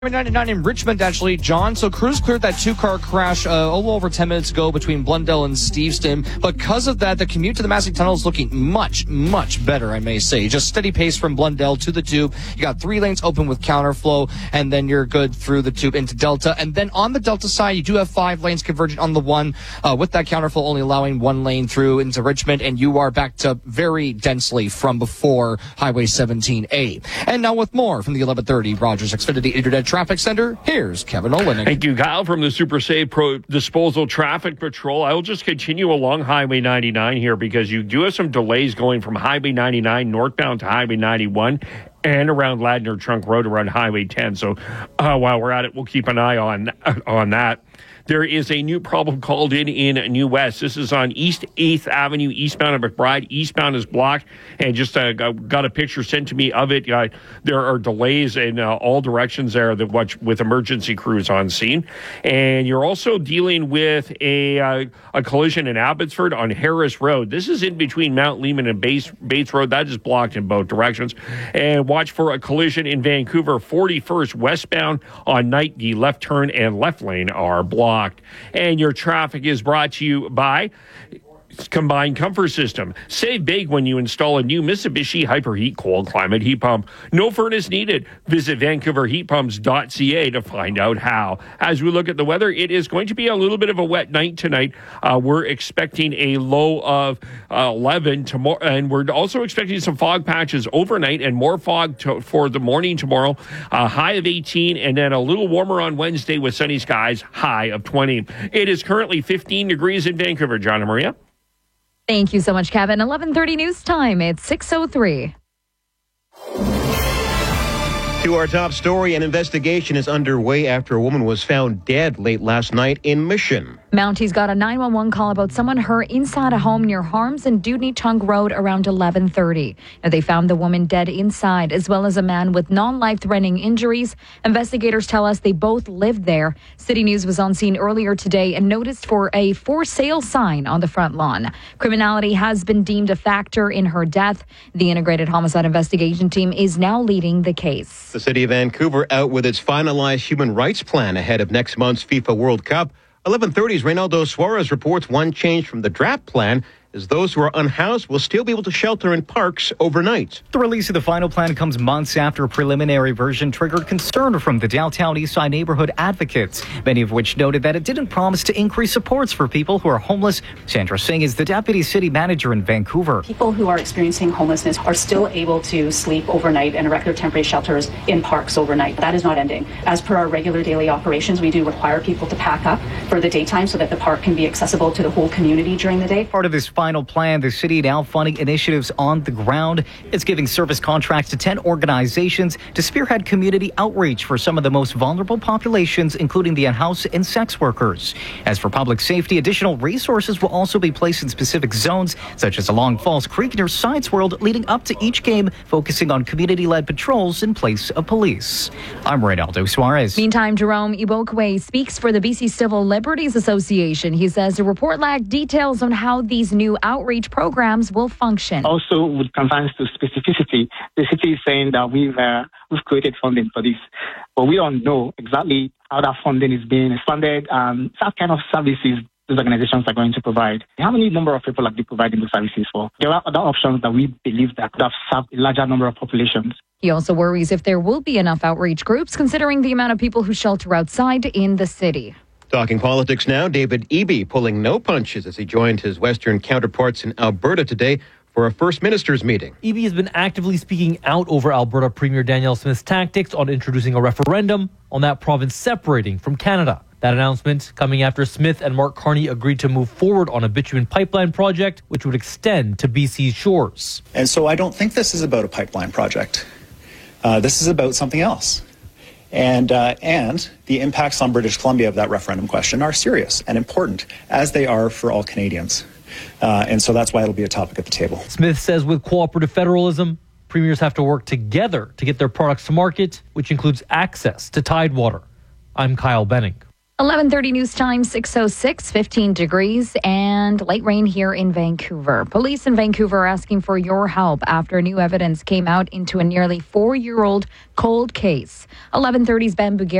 99 in Richmond, actually, John. So crews cleared that two-car crash a little over 10 minutes ago between Blundell and Steveston. Because of that, the commute to the Massey Tunnel is looking much, much better, I may say. Just steady pace from Blundell to the Tube. You got 3 lanes open with counterflow, and then you're good through the Tube into Delta. And then on the Delta side, you do have 5 lanes converging on the one, with that counterflow only allowing 1 lane through into Richmond, and you are backed up very densely from before Highway 17A. And now with more from the 1130 Rogers Xfinity Internet Traffic Center, here's Kevin Olenek. Thank you, Kyle, from the Super Safe Pro Disposal Traffic Patrol. I will just continue along Highway 99 here because you do have some delays going from Highway 99 northbound to Highway 91 and around Ladner Trunk Road around Highway 10. So while we're at it, we'll keep an eye on that. There is a new problem called in New West. This is on East 8th Avenue, eastbound of McBride. Eastbound is blocked, and just got a picture sent to me of it. There are delays in all directions there with emergency crews on scene. And you're also dealing with a collision in Abbotsford on Harris Road. This is in between Mount Lehman and Bates Road. That is blocked in both directions. And watch for a collision in Vancouver, 41st westbound on Knight. The left turn and left lane are blocked. And your traffic is brought to you by Combined Comfort System. Save big when you install a new Mitsubishi Hyperheat cold climate heat pump. No furnace needed. Visit vancouverheatpumps.ca to find out how. As we look at the weather, it is going to be a little bit of a wet night tonight. We're expecting a low of 11 tomorrow, and we're also expecting some fog patches overnight and more fog for the morning tomorrow. High of 18, and then a little warmer on Wednesday with sunny skies, high of 20. It is currently 15 degrees in Vancouver. John and Maria. Thank you so much, Kevin. 11:30 news time. It's 6:03. To our top story, an investigation is underway after a woman was found dead late last night in Mission. Mounties got a 911 call about someone hurt inside a home near Harms and Dudney Chunk Road around 11:30. Now, they found the woman dead inside, as well as a man with non-life-threatening injuries. Investigators tell us they both lived there. City News was on scene earlier today and noticed for a for sale sign on the front lawn. Criminality has been deemed a factor in her death. The Integrated Homicide Investigation Team is now leading the case. The city of Vancouver out with its finalized human rights plan ahead of next month's FIFA World Cup. 11:30's Reynaldo Suarez reports one change from the draft plan is those who are unhoused will still be able to shelter in parks overnight. The release of the final plan comes months after a preliminary version triggered concern from the downtown Eastside neighborhood advocates, many of which noted that it didn't promise to increase supports for people who are homeless. Sandra Singh is the deputy city manager in Vancouver. People who are experiencing homelessness are still able to sleep overnight in regular temporary shelters in parks overnight. That is not ending. As per our regular daily operations, we do require people to pack up for the daytime so that the park can be accessible to the whole community during the day. Part of this final plan, the city now funding initiatives on the ground. It's giving service contracts to 10 organizations to spearhead community outreach for some of the most vulnerable populations, including the unhoused and sex workers. As for public safety, additional resources will also be placed in specific zones, such as along Falls Creek near Science World, leading up to each game, focusing on community-led patrols in place of police. I'm Reynaldo Suarez. Meantime, Jerome Ibokwe speaks for the BC Civil Liberties Association. He says the report lacked details on how these new outreach programs will function. Also, with concerns to specificity, the city is saying that we've created funding for this, but we don't know exactly how that funding is being funded and what kind of services these organizations are going to provide. How many number of people are they providing those services for? There are other options that we believe that could have served a larger number of populations. He also worries if there will be enough outreach groups, considering the amount of people who shelter outside in the city. Talking politics now, David Eby pulling no punches as he joined his Western counterparts in Alberta today for a First Minister's meeting. Eby has been actively speaking out over Alberta Premier Danielle Smith's tactics on introducing a referendum on that province separating from Canada. That announcement coming after Smith and Mark Carney agreed to move forward on a bitumen pipeline project, which would extend to BC's shores. And so I don't think this is about a pipeline project. This is about something else. And the impacts on British Columbia of that referendum question are serious and important, as they are for all Canadians. And so that's why it'll be a topic at the table. Smith says with cooperative federalism, premiers have to work together to get their products to market, which includes access to Tidewater. I'm Kyle Benning. 11:30 news time, 6:06, 15 degrees and light rain here in Vancouver. Police in Vancouver are asking for your help after new evidence came out into a nearly 4-year-old cold case. 11:30's Ben Bugari